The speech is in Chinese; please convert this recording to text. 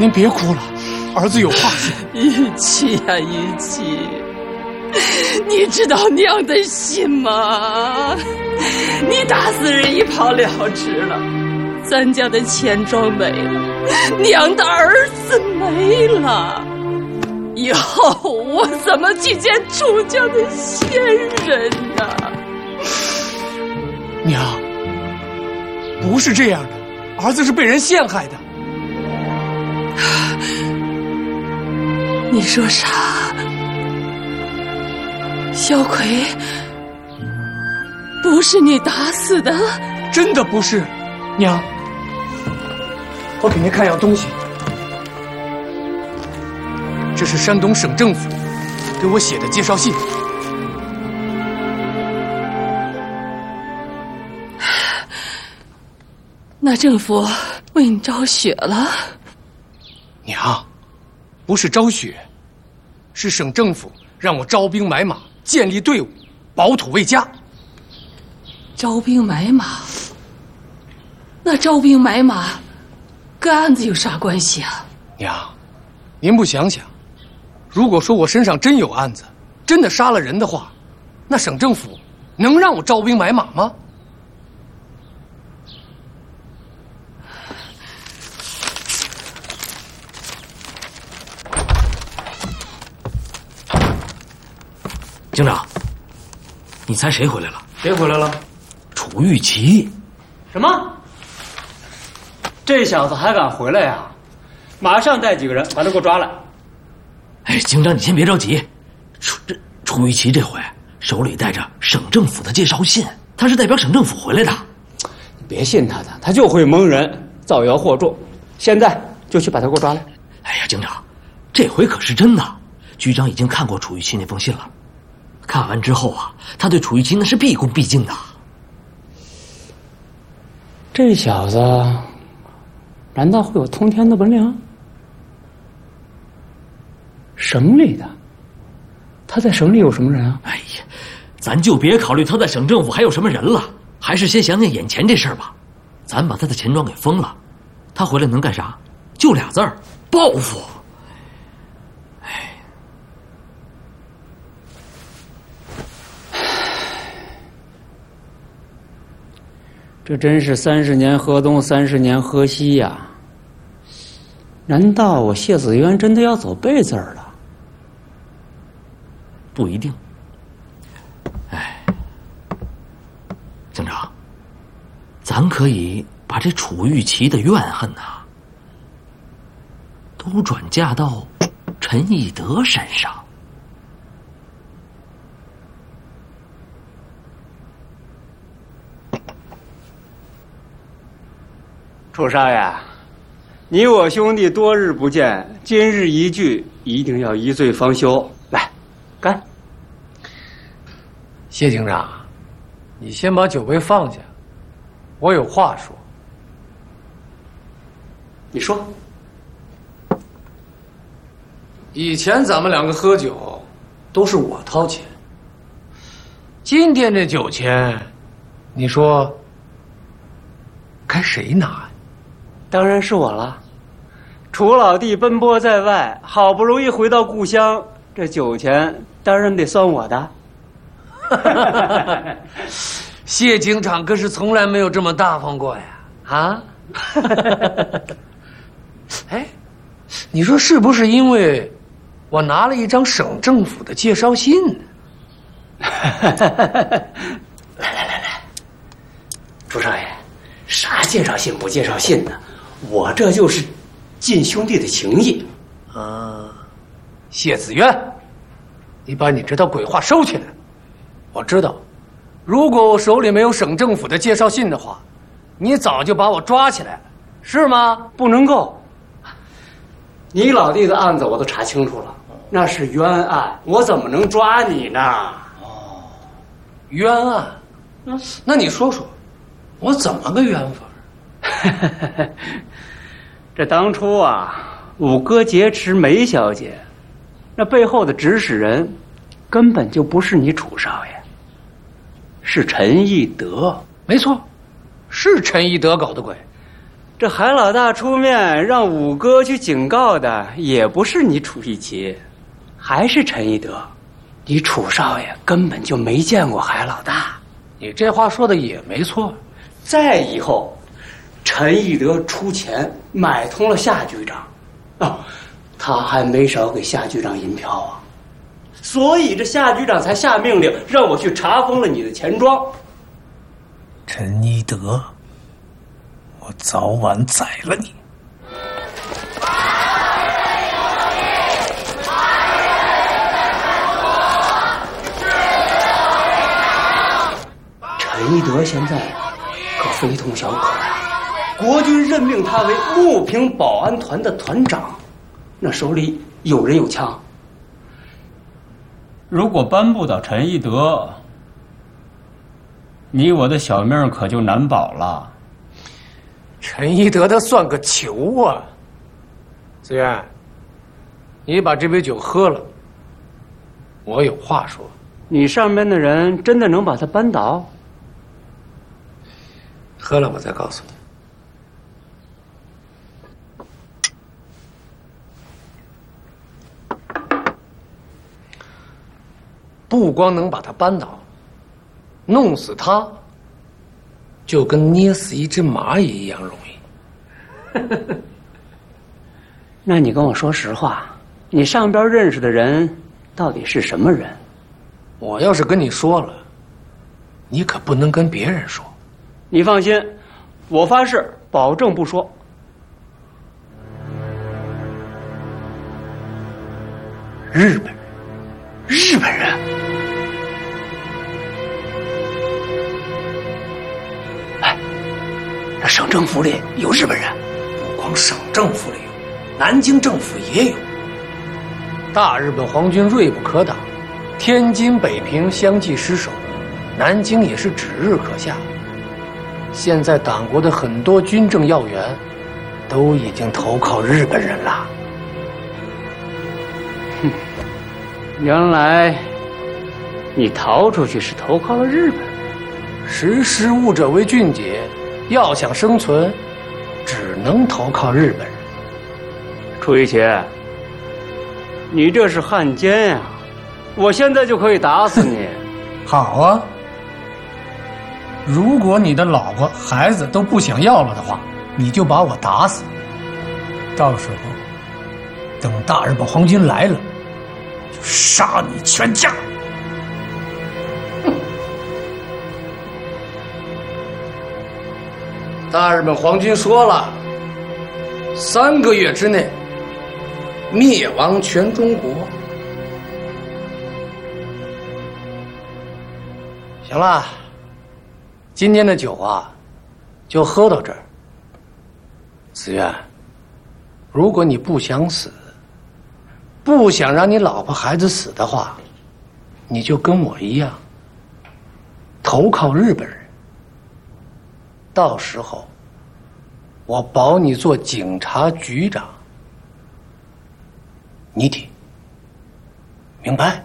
您别哭了，儿子有话说。 玉琪呀，玉琪，你知道娘的心吗？你打死人一跑了之了，咱家的钱庄没了，娘的儿子没了，以后我怎么去见楚家的先人呢？ 娘，不是这样的，儿子是被人陷害的。 你说啥？小葵不是你打死的？ 真的不是，娘。我给您看样东西，这是山东省政府给我写的介绍信。 那政府为你招雪了？ 娘，不是招雪，是省政府让我招兵买马，建立队伍，保土为家。 招兵买马？那招兵买马跟案子有啥关系啊？ 娘，您不想想，如果说我身上真有案子，真的杀了人的话，那省政府能让我招兵买马吗？ 警长，你猜谁回来了？ 谁回来了？ 楚玉琪。 什么？这小子还敢回来呀？马上带几个人把他给我抓来。 哎，警长，你先别着急。楚玉琪这回手里带着省政府的介绍信，他是代表省政府回来的。 你别信他的，他就会蒙人，造谣惑众。现在就去把他给我抓来。 哎呀，警长，这回可是真的。局长已经看过楚玉琪那封信了，看完之后啊，他对楚玉琪那是毕恭毕敬的。 这小子难道会有通天的本领？省里的，他在省里有什么人啊？ 哎呀，咱就别考虑他在省政府还有什么人了，还是先想想眼前这事儿吧。咱把他的钱庄给封了，他回来能干啥？就俩字儿：报复。 这真是30年河东，30年河西呀！难道我谢子渊真的要走背字儿了？ 不一定。哎，警长，咱可以把这楚玉琪的怨恨呐，都转嫁到陈义德身上。 楚少爷，你我兄弟多日不见，今日一聚，一定要一醉方休。来，干！ 谢警长，你先把酒杯放下，我有话说。 你说。 以前咱们两个喝酒，都是我掏钱。今天这酒钱，你说该谁拿呀？ 当然是我了。楚老弟奔波在外，好不容易回到故乡，这酒钱当然得算我的。 谢警长可是从来没有这么大方过呀！啊？哎，你说是不是因为我拿了一张省政府的介绍信呢？ 来，楚少爷，啥介绍信不介绍信的？我这就是尽兄弟的情谊。 谢子渊，你把你这套鬼话收起来。我知道，如果我手里没有省政府的介绍信的话，你早就把我抓起来了，是吗？ 不能够。你老弟的案子我都查清楚了，那是冤案，我怎么能抓你呢？ 哦，冤案。那你说说，我怎么个冤法？ 这当初啊，五哥劫持梅小姐，那背后的指使人根本就不是你楚少爷，是陈义德。 没错，是陈义德搞的鬼。 这海老大出面让五哥去警告的，也不是你楚玉琪，还是陈一德。你楚少爷根本就没见过海老大。 你这话说的也没错。 再以后，陈一德出钱买通了夏局长，他还没少给夏局长银票啊。所以这夏局长才下命令让我去查封了你的钱庄。 陈一德，我早晚宰了你！ 陈一德现在可非同小可呀，国军任命他为牟平保安团的团长，那手里有人有枪。如果颁布到陈一德，你我的小命可就难保了。 陈一德他算个球啊！子渊，你把这杯酒喝了，我有话说。 你上边的人真的能把他扳倒？ 喝了我再告诉你。不光能把他扳倒，弄死他，就跟捏死一只蚂蚁一样容易。 那你跟我说实话，你上边认识的人到底是什么人？ 我要是跟你说了，你可不能跟别人说。 你放心，我发誓保证不说。 日本人，日本人。 哎，这省政府里有日本人。 不光省政府里有，南京政府也有。大日本皇军锐不可挡，天津、北平相继失守，南京也是指日可下。现在党国的很多军政要员都已经投靠日本人了。 哼，原来你逃出去是投靠了日本。 识时务者为俊杰，要想生存，只能投靠日本人。 楚玉琪，你这是汉奸呀！我现在就可以打死你。 好啊，如果你的老婆孩子都不想要了的话，你就把我打死。到时候等大日本皇军来了，就杀你全家。大日本皇军说了，3个月之内灭亡全中国。行了，今天的酒啊，就喝到这儿。子渊，如果你不想死，不想让你老婆孩子死的话，你就跟我一样，投靠日本人。到时候，我保你做警察局长，你听明白？